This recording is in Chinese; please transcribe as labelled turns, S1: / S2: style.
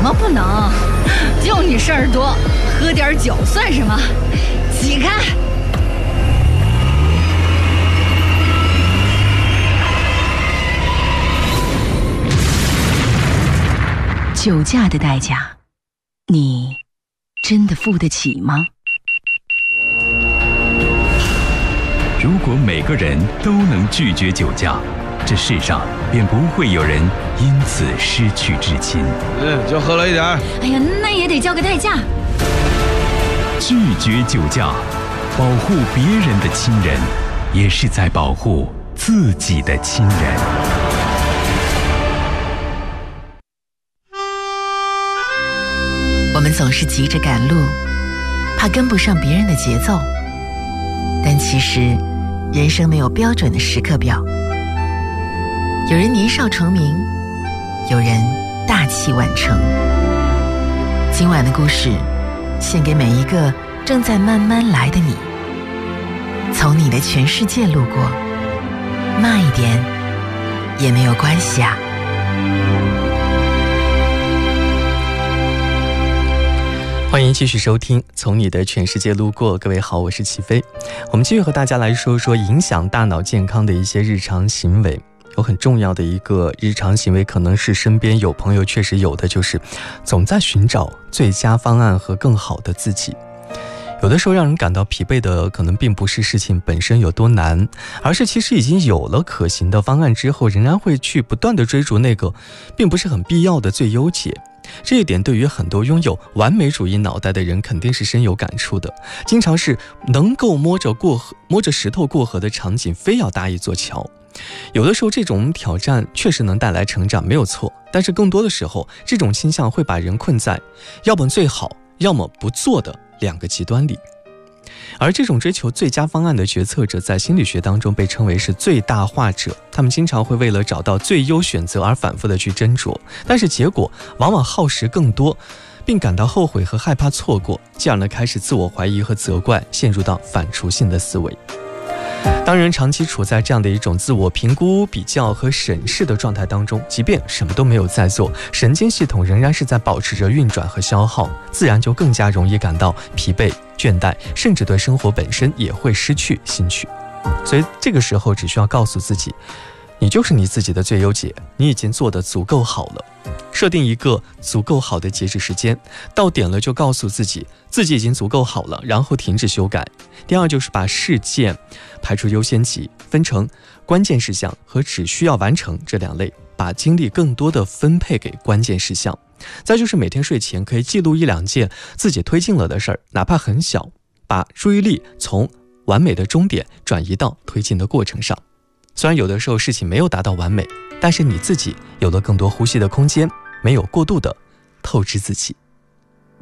S1: 么不能？就你事儿多，喝点酒算什么？起开！
S2: 酒驾的代价，你真的付得起吗？
S3: 如果每个人都能拒绝酒驾，这世上便不会有人因此失去至亲。
S4: 就喝了一点。
S1: 哎呀，那也得交个代价。
S3: 拒绝酒驾，保护别人的亲人，也是在保护自己的亲人。
S2: 我们总是急着赶路，怕跟不上别人的节奏，但其实人生没有标准的时刻表。有人年少成名，有人大器晚成。今晚的故事献给每一个正在慢慢来的你，从你的全世界路过，慢一点也没有关系啊。
S5: 欢迎继续收听《从你的全世界路过》。各位好，我是齐飞。我们继续和大家来说说影响大脑健康的一些日常行为。有很重要的一个日常行为，可能是身边有朋友确实有的，就是总在寻找最佳方案和更好的自己。有的时候让人感到疲惫的，可能并不是事情本身有多难，而是其实已经有了可行的方案之后，仍然会去不断的追逐那个并不是很必要的最优解。这一点对于很多拥有完美主义脑袋的人肯定是深有感触的，经常是能够摸着石头过河的场景非要搭一座桥。有的时候这种挑战确实能带来成长，没有错，但是更多的时候这种倾向会把人困在要么最好要么不做的两个极端里。而这种追求最佳方案的决策者在心理学当中被称为是最大化者，他们经常会为了找到最优选择而反复的去斟酌，但是结果往往耗时更多，并感到后悔和害怕错过，进而呢开始自我怀疑和责怪，陷入到反刍性的思维。当人长期处在这样的一种自我评估、比较和审视的状态当中，即便什么都没有在做，神经系统仍然是在保持着运转和消耗，自然就更加容易感到疲惫、倦怠，甚至对生活本身也会失去兴趣。所以这个时候只需要告诉自己，你就是你自己的最优解，你已经做得足够好了。设定一个足够好的截止时间，到点了就告诉自己已经足够好了，然后停止修改。第二就是把事件排除优先级，分成关键事项和只需要完成这两类，把精力更多的分配给关键事项。再就是每天睡前可以记录一两件自己推进了的事儿，哪怕很小，把注意力从完美的终点转移到推进的过程上。虽然有的时候事情没有达到完美，但是你自己有了更多呼吸的空间，没有过度的透支自己。